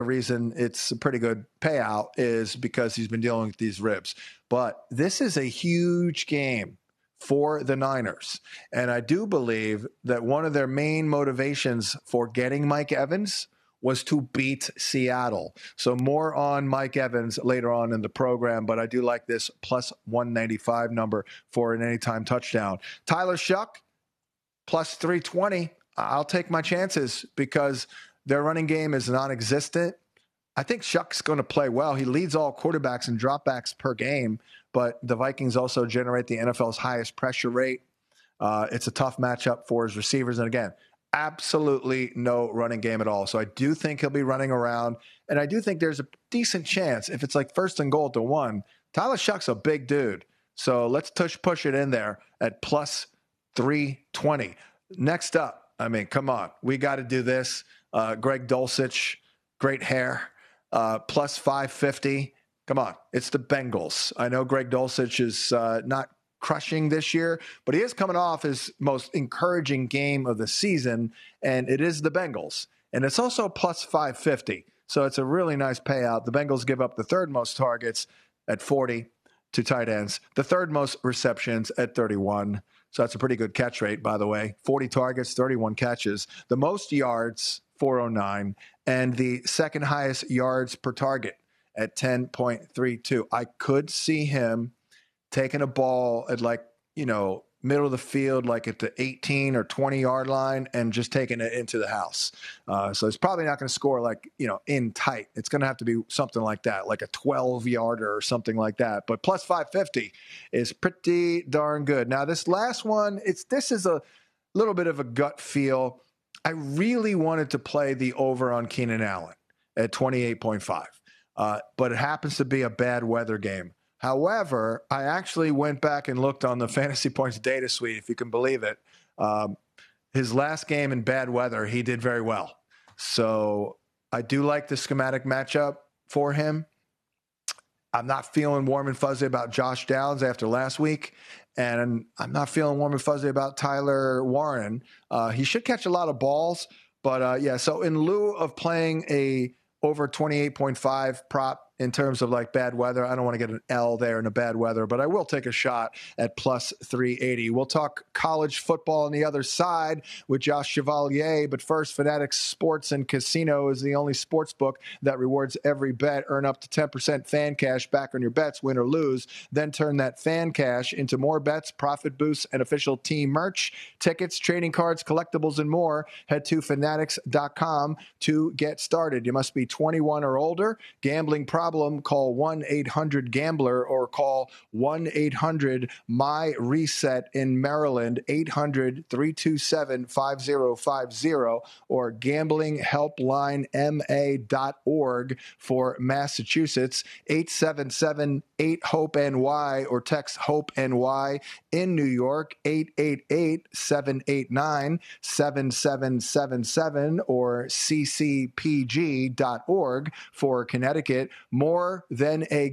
reason it's a pretty good payout is because he's been dealing with these ribs. But this is a huge game for the Niners. And I do believe that one of their main motivations for getting Mike Evans was to beat Seattle. So more on Mike Evans later on in the program, but I do like this plus 195 number for an anytime touchdown. Tyler Shuck, plus 320. I'll take my chances because their running game is non-existent. I think Shuck's going to play well. He leads all quarterbacks in dropbacks per game, but the Vikings also generate the NFL's highest pressure rate. It's a tough matchup for his receivers. And again, absolutely no running game at all. So I do think he'll be running around. And I do think there's a decent chance if it's like first and goal to 1, Tyler Shuck's a big dude. So let's push it in there at plus 320. Next up, I mean, come on. We got to do this. Greg Dulcich, great hair, plus 550. Come on. It's the Bengals. I know Greg Dulcich is not crushing this year, but he is coming off his most encouraging game of the season, and it is the Bengals. And it's also plus 550. So it's a really nice payout. The Bengals give up the third most targets at 40 to tight ends, the third most receptions at 31. So that's a pretty good catch rate, by the way. 40 targets, 31 catches. The most yards, 409, and the second highest yards per target at 10.32. I could see him taking a ball at middle of the field, like at the 18 or 20-yard line, and just taking it into the house. So it's probably not going to score in tight. It's going to have to be something like that, like a 12-yarder or something like that. But plus 550 is pretty darn good. Now, this last one, this is a little bit of a gut feel. I really wanted to play the over on Keenan Allen at 28.5, but it happens to be a bad weather game. However, I actually went back and looked on the Fantasy Points data suite, if you can believe it. His last game in bad weather, he did very well. So I do like the schematic matchup for him. I'm not feeling warm and fuzzy about Josh Downs after last week, and I'm not feeling warm and fuzzy about Tyler Warren. He should catch a lot of balls, but so in lieu of playing a over 28.5 prop in terms of bad weather, I don't want to get an L there in the bad weather, but I will take a shot at plus 380. We'll talk college football on the other side with Josh Chevalier, but first, Fanatics Sports and Casino is the only sports book that rewards every bet. Earn up to 10% fan cash back on your bets, win or lose. Then turn that fan cash into more bets, profit boosts, and official team merch, tickets, trading cards, collectibles, and more. Head to fanatics.com to get started. You must be 21 or older. Gambling problem, call 1-800-GAMBLER or call 1-800-MY-RESET in Maryland, 800-327-5050, or gamblinghelplinema.org for Massachusetts, 877-8-HOPE-NY, or text HOPE-NY in New York, 888-789-7777, or ccpg.org for Connecticut. More than a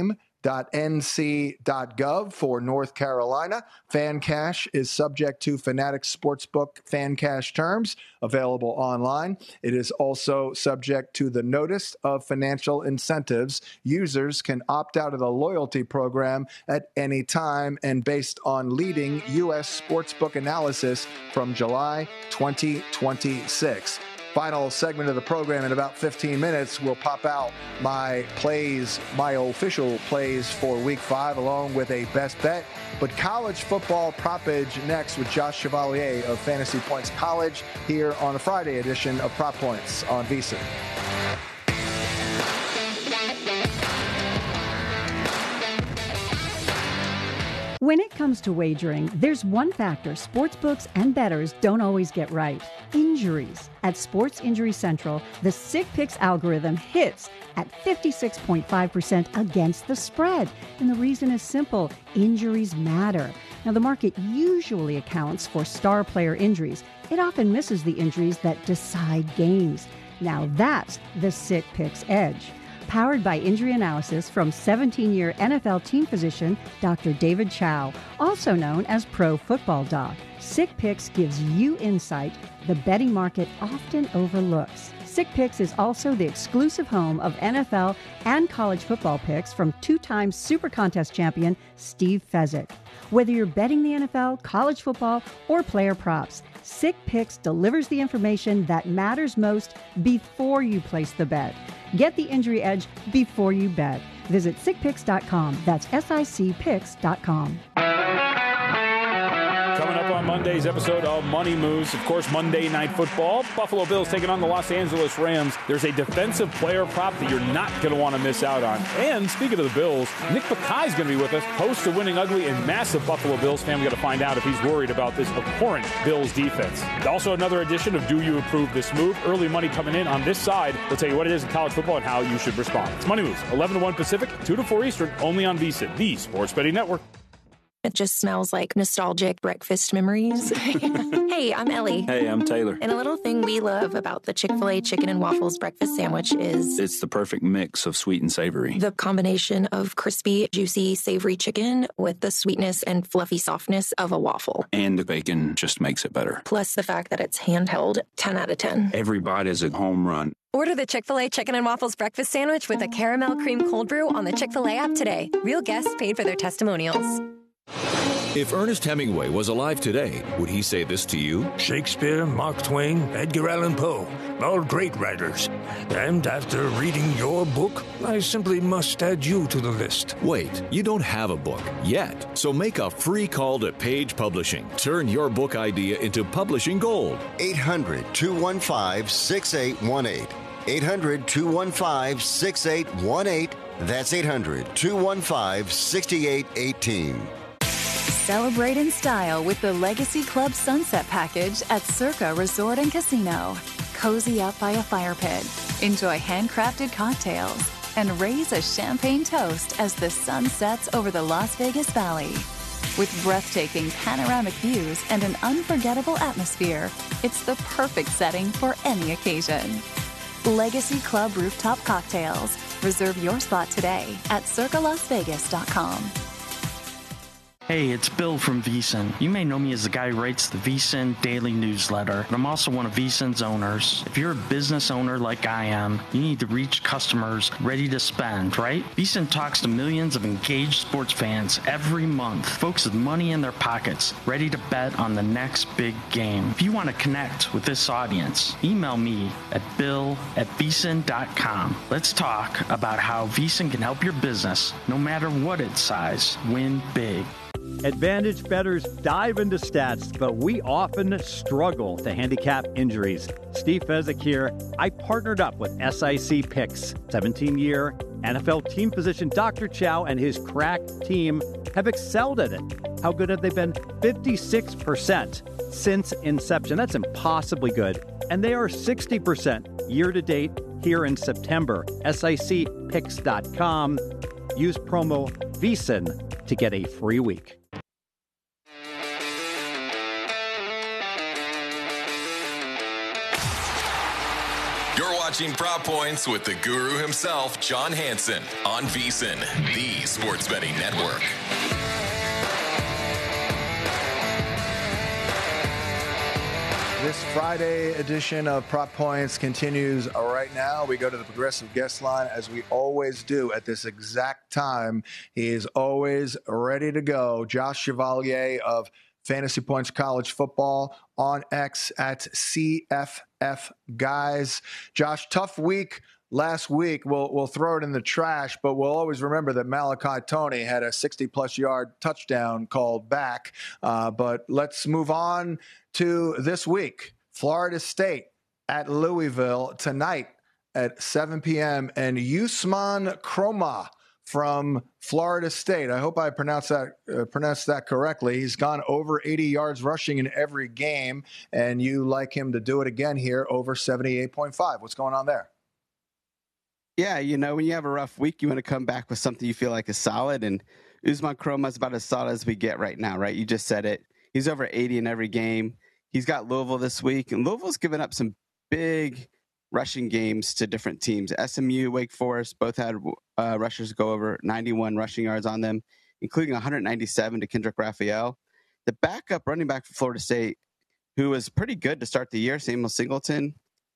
game.nc.gov for North Carolina. Fan Cash is subject to Fanatics Sportsbook Fan Cash terms, available online. It is also subject to the notice of financial incentives. Users can opt out of the loyalty program at any time and based on leading U.S. sportsbook analysis from July 2026. Final segment of the program in about 15 minutes. We'll pop out my official plays for Week 5, along with a best bet. But college football propage next with Josh Chevalier of Fantasy Points College here on a Friday edition of Prop Points on VSiN. When it comes to wagering, there's one factor sportsbooks and bettors don't always get right: injuries. At Sports Injury Central, the Sick Picks algorithm hits at 56.5% against the spread. And the reason is simple: injuries matter. Now, the market usually accounts for star player injuries. It often misses the injuries that decide games. Now, that's the Sick Picks edge. Powered by injury analysis from 17-year NFL team physician Dr. David Chow, also known as Pro Football Doc. Sick Picks gives you insight the betting market often overlooks. Sick Picks is also the exclusive home of NFL and college football picks from two-time Super Contest champion Steve Fezzik. Whether you're betting the NFL, college football, or player props, Sick Picks delivers the information that matters most before you place the bet. Get the injury edge before you bet. Visit sickpicks.com. That's SICPicks.com. Coming up on Monday's episode of Money Moves, of course, Monday Night Football. Buffalo Bills taking on the Los Angeles Rams. There's a defensive player prop that you're not going to want to miss out on. And speaking of the Bills, Nick Bakai's going to be with us, host of Winning Ugly and massive Buffalo Bills fan. We got to find out if he's worried about this abhorrent Bills defense. Also, another edition of Do You Approve This Move? Early money coming in on this side. We'll tell you what it is in college football and how you should respond. It's Money Moves, 11 to 1 Pacific, 2 to 4 Eastern, only on VSiN, the Sports Betting Network. It just smells like nostalgic breakfast memories. Hey, I'm Ellie. Hey, I'm Taylor. And a little thing we love about the Chick-fil-A chicken and waffles breakfast sandwich is it's the perfect mix of sweet and savory. The combination of crispy, juicy, savory chicken with the sweetness and fluffy softness of a waffle. And the bacon just makes it better. Plus the fact that it's handheld, 10 out of 10. Every bite is a home run. Order the Chick-fil-A Chicken and Waffles Breakfast Sandwich with a caramel cream cold brew on the Chick-fil-A app today. Real guests paid for their testimonials. If Ernest Hemingway was alive today, would he say this to you? Shakespeare, Mark Twain, Edgar Allan Poe, all great writers. And after reading your book, I simply must add you to the list. Wait, you don't have a book yet, so make a free call to Page Publishing. Turn your book idea into publishing gold. 800-215-6818. 800-215-6818. That's 800-215-6818. Celebrate in style with the Legacy Club Sunset Package at Circa Resort and Casino. Cozy up by a fire pit, enjoy handcrafted cocktails, and raise a champagne toast as the sun sets over the Las Vegas Valley. With breathtaking panoramic views and an unforgettable atmosphere, it's the perfect setting for any occasion. Legacy Club Rooftop Cocktails. Reserve your spot today at circalasvegas.com. Hey, it's Bill from VSiN. You may know me as the guy who writes the VSiN daily newsletter, but I'm also one of VSiN's owners. If you're a business owner like I am, you need to reach customers ready to spend, right? VSiN talks to millions of engaged sports fans every month, folks with money in their pockets, ready to bet on the next big game. If you want to connect with this audience, email me at bill@vsin.com. Let's talk about how VSiN can help your business, no matter what its size, win big. Advantage bettors dive into stats, but we often struggle to handicap injuries. Steve Fezzik here. I partnered up with SIC Picks. 17-year NFL team physician Dr. Chow and his crack team have excelled at it. How good have they been? 56% since inception. That's impossibly good. And they are 60% year-to-date here in September. SICPicks.com. Use promo VSiN to get a free week. You're watching Prop Points with the guru himself, John Hansen, on VSiN, the Sports Betting Network. This Friday edition of Prop Points continues right now. We go to the Progressive Guest Line as we always do at this exact time. He is always ready to go. Josh Chevalier of Fantasy Points College Football on X at CFF Guys. Josh, tough week last week. We'll throw it in the trash, but we'll always remember that Malachi Tony had a 60-plus yard touchdown called back. But let's move on to this week. Florida State at Louisville tonight at 7 p.m. and Usman Kroma from Florida State. I hope I pronounced that correctly. He's gone over 80 yards rushing in every game, and you like him to do it again here over 78.5. What's going on there? Yeah, you know, when you have a rough week, you want to come back with something you feel like is solid, and Usman Kroma is about as solid as we get right now, right? You just said it. He's over 80 in every game. He's got Louisville this week, and Louisville's given up some big rushing games to different teams. SMU, Wake Forest, both had rushers go over 91 rushing yards on them, including 197 to Kendrick Raphael. The backup running back for Florida State, who was pretty good to start the year, Samuel Singleton,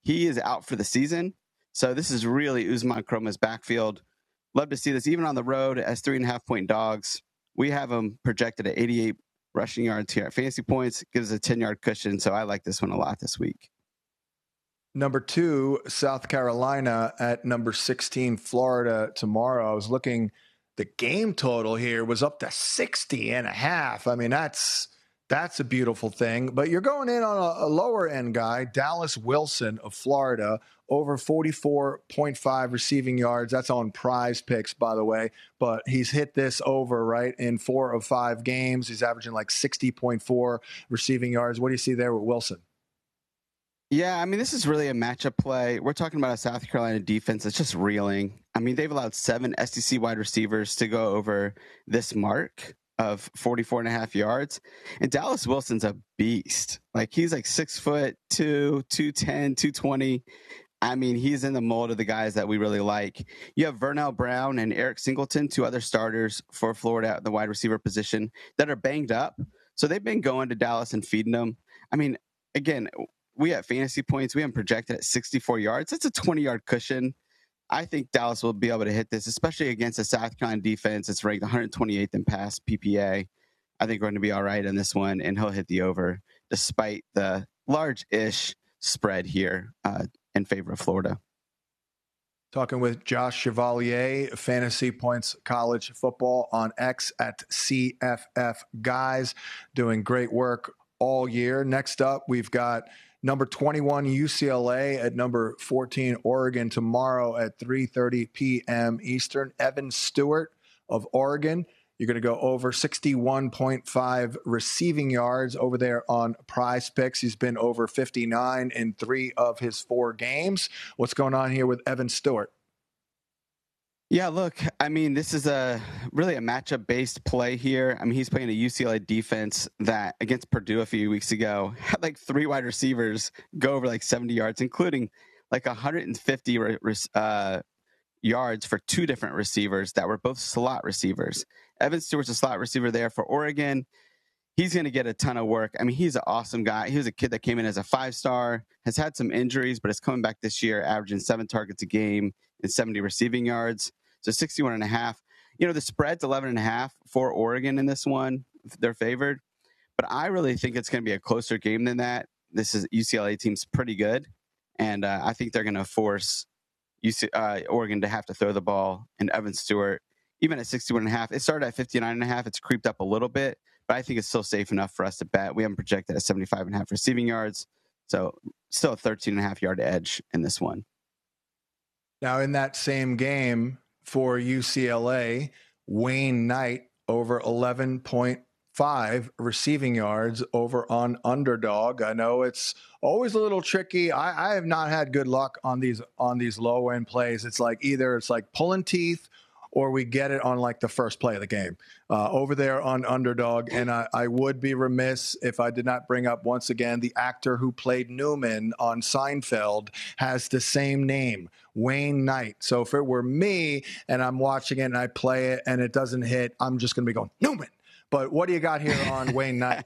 he is out for the season. So this is really Usman Chroma's backfield. Love to see this, even on the road as 3.5-point dogs. We have them projected at 88 rushing yards here at Fantasy Points. Gives a 10-yard cushion, so I like this one a lot this week. Number 2, South Carolina at number 16, Florida tomorrow. I was looking, the game total here was up to 60.5. I mean, that's a beautiful thing. But you're going in on a lower end guy, Dallas Wilson of Florida, over 44.5 receiving yards. That's on Prize Picks, by the way. But he's hit this over, right, in 4 of 5 games. He's averaging like 60.4 receiving yards. What do you see there with Wilson? Yeah, I mean, this is really a matchup play. We're talking about a South Carolina defense that's just reeling. I mean, they've allowed 7 SEC wide receivers to go over this mark of 44.5 yards. And Dallas Wilson's a beast. Like, he's like 6'2", 210, 220. I mean, he's in the mold of the guys that we really like. You have Vernell Brown and Eric Singleton, 2 other starters for Florida at the wide receiver position that are banged up. So they've been going to Dallas and feeding them. I mean, again, we have Fantasy Points. We have them projected at 64 yards. That's a 20-yard cushion. I think Dallas will be able to hit this, especially against a South Carolina defense. It's ranked 128th in pass PPA. I think we're going to be all right in this one, and he'll hit the over despite the large-ish spread here in favor of Florida. Talking with Josh Chevalier, Fantasy Points College Football on X at CFF Guys, doing great work all year. Next up, we've got number 21 UCLA at number 14 Oregon tomorrow at 3:30 p.m. Eastern. Evan Stewart of Oregon. You're going to go over 61.5 receiving yards over there on Prize Picks. He's been over 59 in 3 of his 4 games. What's going on here with Evan Stewart? Yeah, look, I mean, this is really a matchup-based play here. I mean, he's playing a UCLA defense that against Purdue a few weeks ago had like 3 wide receivers go over like 70 yards, including like 150 yards for 2 different receivers that were both slot receivers. Evan Stewart's a slot receiver there for Oregon. He's going to get a ton of work. I mean, he's an awesome guy. He was a kid that came in as a 5-star, has had some injuries, but is coming back this year, averaging 7 targets a game and 70 receiving yards. So 61.5. You know, the spread's 11.5 for Oregon in this one. They're favored. But I really think it's going to be a closer game than that. This is UCLA team's pretty good. And I think they're going to force Oregon to have to throw the ball. And Evan Stewart, even at 61.5, it started at 59.5. It's creeped up a little bit, but I think it's still safe enough for us to bet. We haven't projected at 75.5 receiving yards. So still a 13.5 yard edge in this one. Now, in that same game for UCLA, Wayne Knight over 11.5 receiving yards over on Underdog. I know it's always a little tricky. I have not had good luck on these low end plays. It's like either it's like pulling teeth or we get it on like the first play of the game over there on Underdog. And I would be remiss if I did not bring up once again, the actor who played Newman on Seinfeld has the same name, Wayne Knight. So if it were me and I'm watching it and I play it and it doesn't hit, I'm just going to be going, Newman. But what do you got here on Wayne Knight?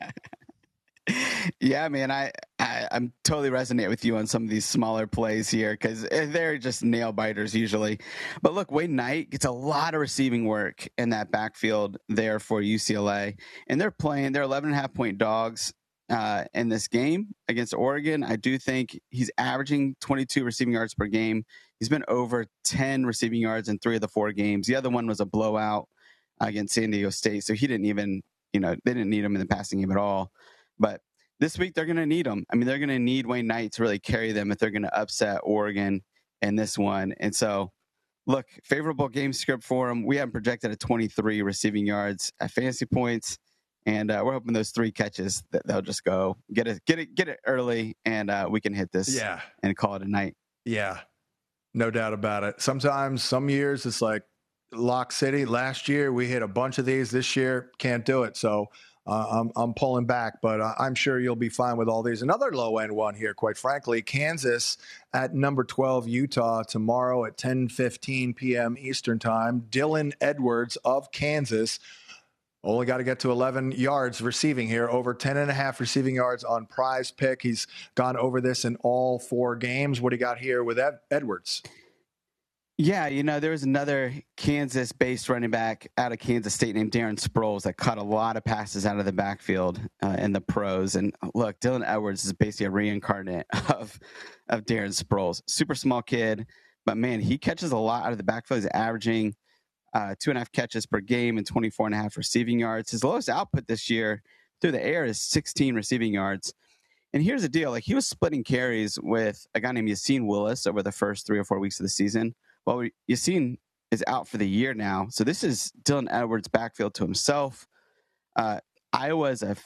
Yeah, man, I'm totally resonate with you on some of these smaller plays here because they're just nail biters usually. But look, Wayne Knight gets a lot of receiving work in that backfield there for UCLA, and they're 11.5-point dogs in this game against Oregon. I do think he's averaging 22 receiving yards per game. He's been over 10 receiving yards in 3 of the 4 games. The other one was a blowout against San Diego State, so he didn't even, they didn't need him in the passing game at all. But this week, they're going to need him. I mean, they're going to need Wayne Knight to really carry them if they're going to upset Oregon in this one. And so, look, favorable game script for him. We have him projected at 23 receiving yards at Fantasy Points. And we're hoping those 3 catches that they'll just go get it early, and we can hit this and call it a night. Yeah, no doubt about it. Sometimes, some years, it's like Lock City. Last year, we hit a bunch of these. This year, can't do it. So I'm pulling back, but I'm sure you'll be fine with all these. Another low-end one here, quite frankly, Kansas at number 12, Utah, tomorrow at 10:15 p.m. Eastern Time. Dylan Edwards of Kansas Only got to get to 11 yards receiving here, over 10.5 receiving yards on Prize Pick. He's gone over this in all 4 games. What do you got here with Edwards? Yeah, there was another Kansas-based running back out of Kansas State named Darren Sproles that caught a lot of passes out of the backfield in the pros. And look, Dylan Edwards is basically a reincarnate of Darren Sproles. Super small kid, but man, he catches a lot out of the backfield. He's averaging 2.5 catches per game and 24.5 receiving yards. His lowest output this year through the air is 16 receiving yards. And here's the deal. He was splitting carries with a guy named Yassine Willis over the first 3 or 4 weeks of the season. Well, Yassine is out for the year now. So this is Dylan Edwards' backfield to himself. Utah is a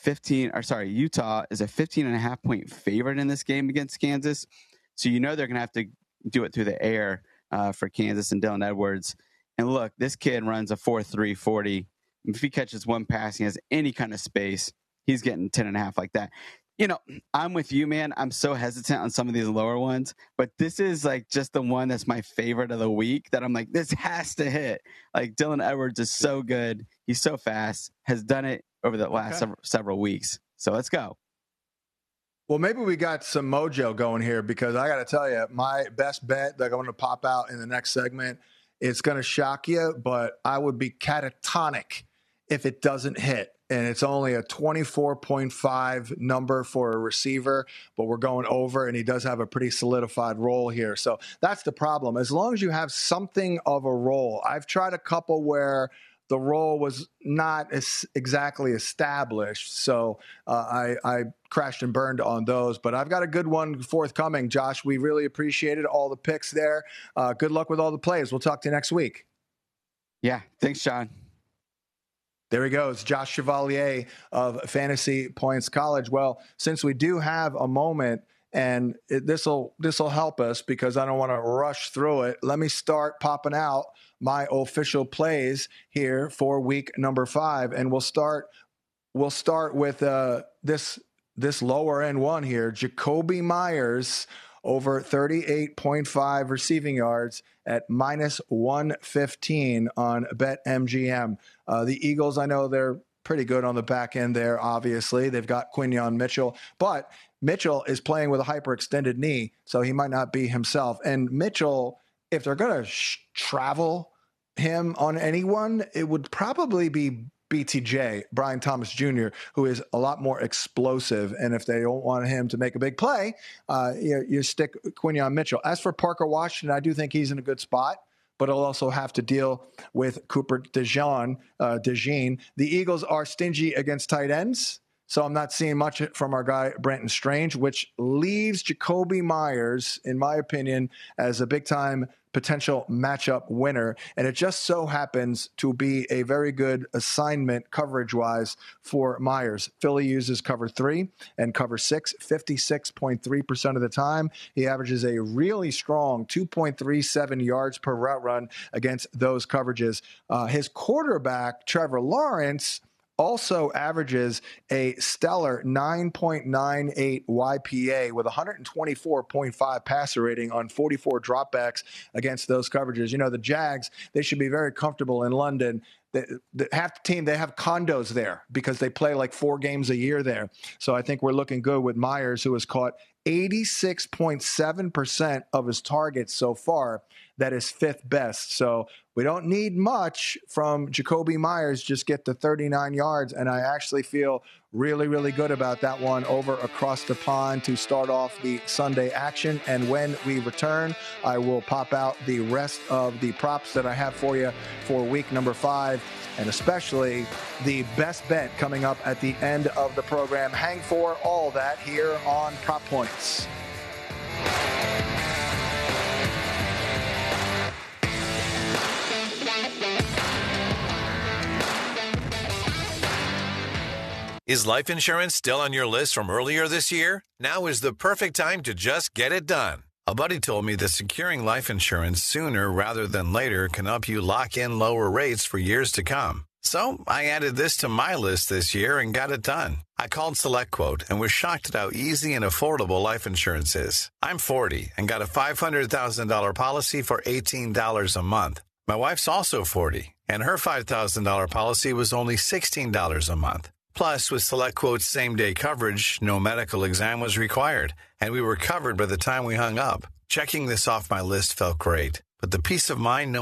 15.5 point favorite in this game against Kansas. So they're going to have to do it through the air for Kansas and Dylan Edwards. And look, this kid runs a 4.3 40. If he catches one pass, he has any kind of space, he's getting 10.5 like that. I'm with you, man. I'm so hesitant on some of these lower ones, but this is like just the one that's my favorite of the week that I'm like, this has to hit. Like Dylan Edwards is so good. He's so fast, has done it over the last several weeks. So let's go. Well, maybe we got some mojo going here, because I got to tell you, my best bet that I'm going to pop out in the next segment, it's going to shock you, but I would be catatonic if it doesn't hit. And it's only a 24.5 number for a receiver, but we're going over, and he does have a pretty solidified role here. So that's the problem. As long as you have something of a role. I've tried a couple where the role was not exactly established, so I crashed and burned on those. But I've got a good one forthcoming, Josh. We really appreciated all the picks there. Good luck with all the plays. We'll talk to you next week. Yeah, thanks, John. There he goes, Josh Chevalier of Fantasy Points College. Well, since we do have a moment, and this'll help us because I don't want to rush through it, let me start popping out my official plays here for week number 5, and we'll start with this lower end one here, Jakobi Meyers over 38.5 receiving yards at minus 115 on BetMGM. The Eagles, I know they're pretty good on the back end there, obviously. They've got Quinyon Mitchell, but Mitchell is playing with a hyperextended knee, so he might not be himself. And Mitchell, if they're going to travel him on anyone, it would probably be BTJ, Brian Thomas Jr., who is a lot more explosive. And if they don't want him to make a big play, you stick Quinyon Mitchell. As for Parker Washington, I do think he's in a good spot, but he'll also have to deal with Cooper DeJean. The Eagles are stingy against tight ends, so I'm not seeing much from our guy Brenton Strange, which leaves Jakobi Meyers, in my opinion, as a big-time potential matchup winner. And it just so happens to be a very good assignment coverage-wise for Meyers. Philly uses cover 3 and cover 6 56.3% of the time. He averages a really strong 2.37 yards per route run against those coverages. His quarterback, Trevor Lawrence, also averages a stellar 9.98 YPA with 124.5 passer rating on 44 dropbacks against those coverages. The Jags, they should be very comfortable in London. Half the team, they have condos there because they play like 4 games a year there. So I think we're looking good with Meyers, who has caught 86.7% of his targets so far. That is 5th best. So we don't need much from Jakobi Meyers, just get to 39 yards. And I actually feel really, really good about that one over across the pond to start off the Sunday action. And when we return, I will pop out the rest of the props that I have for you for week number 5, and especially the best bet coming up at the end of the program. Hang for all that here on Prop Points. Is life insurance still on your list from earlier this year? Now is the perfect time to just get it done. A buddy told me that securing life insurance sooner rather than later can help you lock in lower rates for years to come. So I added this to my list this year and got it done. I called SelectQuote and was shocked at how easy and affordable life insurance is. I'm 40 and got a $500,000 policy for $18 a month. My wife's also 40 And her $5,000 policy was only $16 a month. Plus, with SelectQuote's same-day coverage, no medical exam was required, and we were covered by the time we hung up. Checking this off my list felt great, but the peace of mind